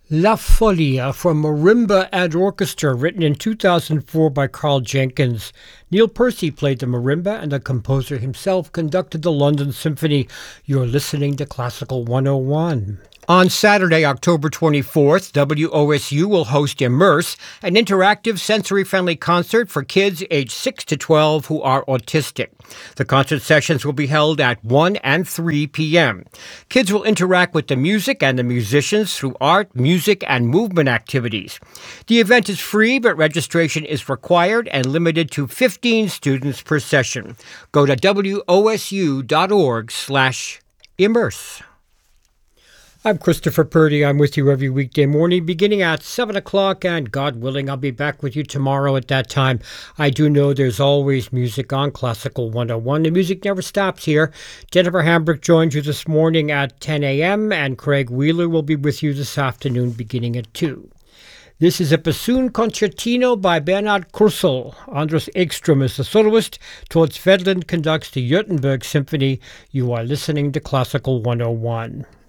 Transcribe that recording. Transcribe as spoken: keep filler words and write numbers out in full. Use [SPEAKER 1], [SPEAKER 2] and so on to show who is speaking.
[SPEAKER 1] La Folia for Marimba and Orchestra, written in two thousand four by Carl Jenkins. Neil Percy played the marimba and the composer himself conducted the London Symphony. You're listening to Classical one oh one. On Saturday, October twenty-fourth, W O S U will host Immerse, an interactive, sensory-friendly concert for kids aged six to twelve who are autistic. The concert sessions will be held at one and three p.m. Kids will interact with the music and the musicians through art, music, and movement activities. The event is free, but registration is required and limited to fifteen students per session. Go to W O S U dot org slash immerse. I'm Christopher Purdy. I'm with you every weekday morning beginning at seven o'clock, and God willing, I'll be back with you tomorrow at that time. I do know there's always music on Classical one oh one. The music never stops here. Jennifer Hambrick joins you this morning at ten a.m., and Craig Wheeler will be with you this afternoon beginning at two. This is a bassoon concertino by Bernhard Krusel. Andras Ekström is the soloist. Tord Svedlund conducts the Göteborg Symphony. You are listening to Classical one oh one.